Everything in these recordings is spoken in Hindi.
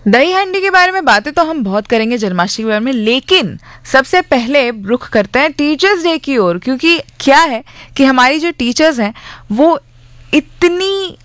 दही हांडी के बारे में बातें तो हम बहुत करेंगे, जन्माष्टमी के बारे में, लेकिन सबसे पहले रुख करते हैं टीचर्स डे की ओर। क्योंकि क्या है कि हमारी जो टीचर्स हैं वो इतनी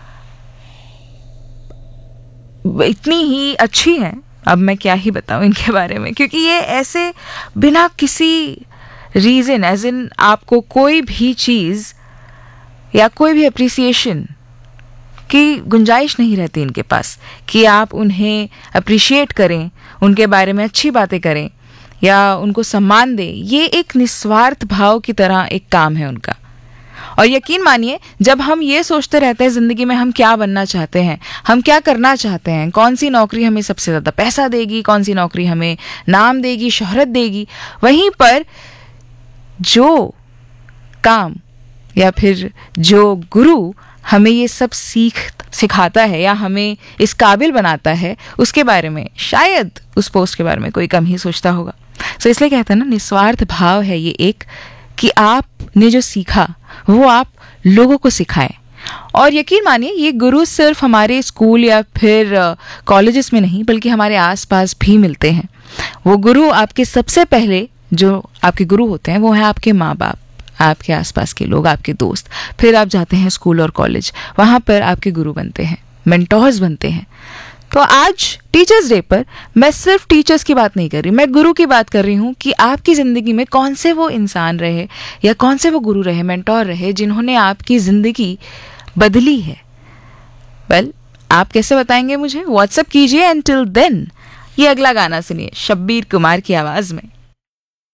ही अच्छी हैं, अब मैं क्या ही बताऊं इनके बारे में। क्योंकि ये ऐसे बिना किसी रीज़न, एज इन आपको कोई भी चीज़ या कोई भी अप्रिसिएशन की गुंजाइश नहीं रहती इनके पास कि आप उन्हें अप्रिशिएट करें, उनके बारे में अच्छी बातें करें या उनको सम्मान दें। ये एक निस्वार्थ भाव की तरह एक काम है उनका। और यकीन मानिए, जब हम ये सोचते रहते हैं ज़िंदगी में हम क्या बनना चाहते हैं, हम क्या करना चाहते हैं, कौन सी नौकरी हमें सबसे ज़्यादा पैसा देगी, कौन सी नौकरी हमें नाम देगी, शोहरत देगी, वहीं पर जो काम या फिर जो गुरु हमें ये सब सिखाता है या हमें इस काबिल बनाता है, उसके बारे में शायद उस पोस्ट के बारे में कोई कम ही सोचता होगा। सो इसलिए कहते हैं ना, निस्वार्थ भाव है ये एक, कि आपने जो सीखा वो आप लोगों को सिखाएं। और यकीन मानिए, ये गुरु सिर्फ हमारे स्कूल या फिर कॉलेजेस में नहीं, बल्कि हमारे आसपास भी मिलते हैं। वो गुरु आपके सबसे पहले जो आपके गुरु होते हैं वो हैं आपके माँ बाप, आपके आसपास के लोग, आपके दोस्त। फिर आप जाते हैं स्कूल और कॉलेज, वहाँ पर आपके गुरु बनते हैं, मेंटोर्स बनते हैं। तो आज टीचर्स डे पर मैं सिर्फ टीचर्स की बात नहीं कर रही, मैं गुरु की बात कर रही हूँ कि आपकी ज़िंदगी में कौन से वो इंसान रहे या कौन से वो गुरु रहे, मेंटोर रहे, जिन्होंने आपकी ज़िंदगी बदली है। वेल, आप कैसे बताएंगे मुझे? व्हाट्सएप कीजिए। एंड टिल देन ये अगला गाना सुनिए शब्बीर कुमार की आवाज़ में।